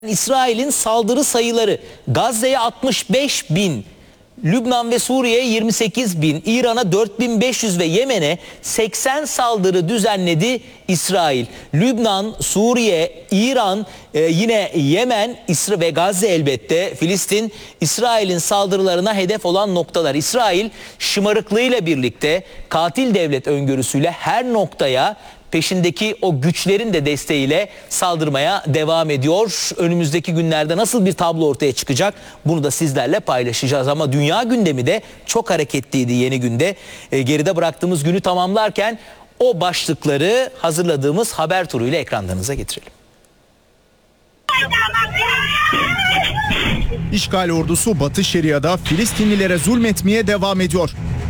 İsrail'in saldırı sayıları Gazze'ye 65 bin, Lübnan ve Suriye'ye 28 bin, İran'a 4500 ve Yemen'e 80 saldırı düzenledi İsrail. Lübnan, Suriye, İran, yine Yemen ve Gazze elbette Filistin, İsrail'in saldırılarına hedef olan noktalar. İsrail şımarıklığıyla birlikte katil devlet öngörüsüyle her noktaya peşindeki o güçlerin de desteğiyle saldırmaya devam ediyor. Önümüzdeki günlerde nasıl bir tablo ortaya çıkacak bunu da sizlerle paylaşacağız. Ama dünya gündemi de çok hareketliydi yeni günde. Geride bıraktığımız günü tamamlarken o başlıkları hazırladığımız haber turuyla ekranlarınıza getirelim. İşgal ordusu Batı Şeria'da Filistinlilere zulmetmeye devam ediyor.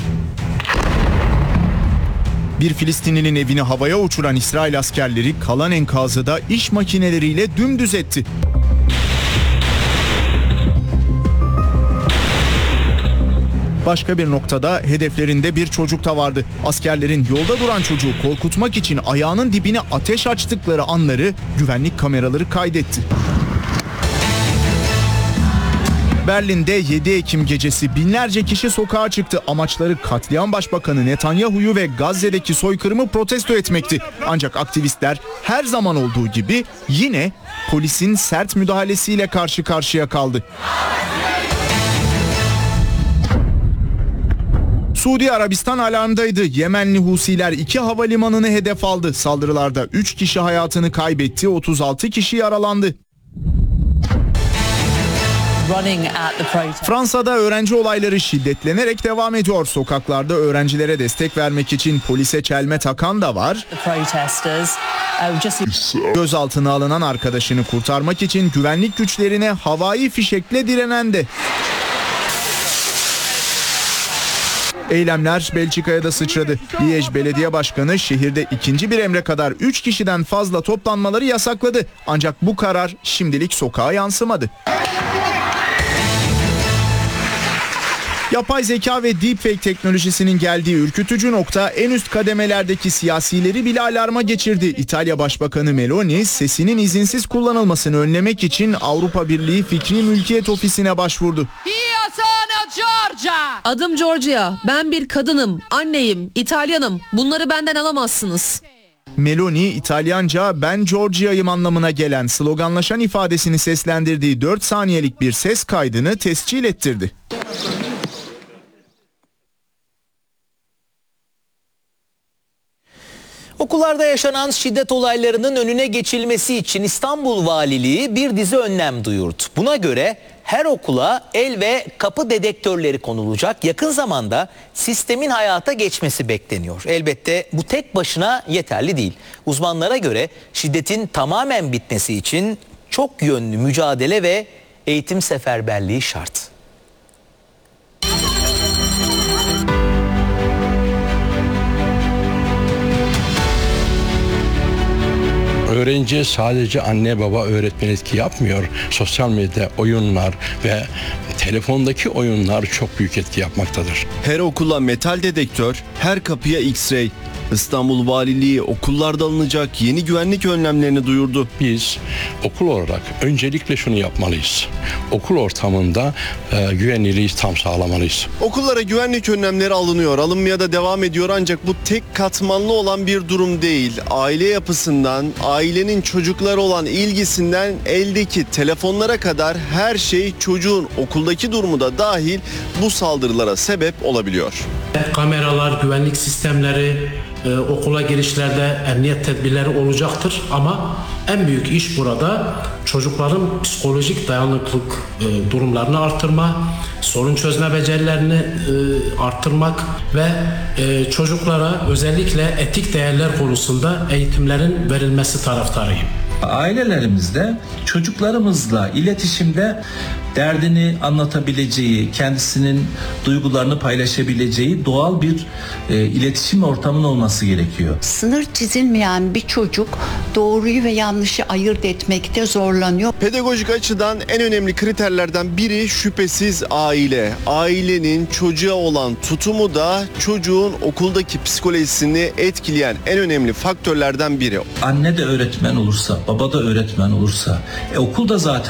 Bir Filistinlinin evini havaya uçuran İsrail askerleri kalan enkazı da iş makineleriyle dümdüz etti. Başka bir noktada hedeflerinde bir çocuk da vardı. Askerlerin yolda duran çocuğu korkutmak için ayağının dibine ateş açtıkları anları güvenlik kameraları kaydetti. Berlin'de 7 Ekim gecesi binlerce kişi sokağa çıktı. Amaçları katliam başbakanı Netanyahu'yu ve Gazze'deki soykırımı protesto etmekti. Ancak aktivistler her zaman olduğu gibi yine polisin sert müdahalesiyle karşı karşıya kaldı. Suudi Arabistan alarmdaydı. Yemenli Husiler 2 havalimanını hedef aldı. Saldırılarda 3 kişi hayatını kaybetti, 36 kişi yaralandı. Fransa'da öğrenci olayları şiddetlenerek devam ediyor. Sokaklarda öğrencilere destek vermek için polise çelme takan da var. Gözaltına alınan arkadaşını kurtarmak için güvenlik güçlerine havai fişekle direnen de. Eylemler Belçika'ya da sıçradı. Liège Belediye Başkanı şehirde ikinci bir emre kadar 3 kişiden fazla toplanmaları yasakladı. Ancak bu karar şimdilik sokağa yansımadı. Yapay zeka ve deepfake teknolojisinin geldiği ürkütücü nokta en üst kademelerdeki siyasileri bile alarma geçirdi. İtalya Başbakanı Meloni sesinin izinsiz kullanılmasını önlemek için Avrupa Birliği Fikri Mülkiyet Ofisi'ne başvurdu. Adım Georgia. Ben bir kadınım, anneyim, İtalyanım. Bunları benden alamazsınız. Meloni İtalyanca "ben Georgia'yım" anlamına gelen sloganlaşan ifadesini seslendirdiği 4 saniyelik bir ses kaydını tescil ettirdi. Okullarda yaşanan şiddet olaylarının önüne geçilmesi için İstanbul Valiliği bir dizi önlem duyurdu. Buna göre her okula el ve kapı dedektörleri konulacak. Yakın zamanda sistemin hayata geçmesi bekleniyor. Elbette bu tek başına yeterli değil. Uzmanlara göre şiddetin tamamen bitmesi için çok yönlü mücadele ve eğitim seferberliği şart. Öğrenci sadece anne baba öğretmen etki yapmıyor. Sosyal medya, oyunlar ve telefondaki oyunlar çok büyük etki yapmaktadır. Her okula metal dedektör, her kapıya X-ray. İstanbul Valiliği okullarda alınacak yeni güvenlik önlemlerini duyurdu. Biz okul olarak öncelikle şunu yapmalıyız. Okul ortamında güvenliği tam sağlamalıyız. Okullara güvenlik önlemleri alınıyor, alınmaya da devam ediyor ancak bu tek katmanlı olan bir durum değil. Aile yapısından, ailenin çocuklara olan ilgisinden eldeki telefonlara kadar her şey çocuğun okuldaki durumu da dahil bu saldırılara sebep olabiliyor. Kameralar, güvenlik sistemleri, okula girişlerde emniyet tedbirleri olacaktır ama en büyük iş burada çocukların psikolojik dayanıklılık durumlarını artırma, sorun çözme becerilerini artırmak ve çocuklara özellikle etik değerler konusunda eğitimlerin verilmesi taraftarıyım. Ailelerimizde çocuklarımızla iletişimde derdini anlatabileceği, kendisinin duygularını paylaşabileceği doğal bir iletişim ortamının olması gerekiyor. Sınır çizilmeyen bir çocuk doğruyu ve yanlışı ayırt etmekte zorlanıyor. Pedagojik açıdan en önemli kriterlerden biri şüphesiz aile. Ailenin çocuğa olan tutumu da çocuğun okuldaki psikolojisini etkileyen en önemli faktörlerden biri. Anne de öğretmen olursa, baba da öğretmen olursa, okulda zaten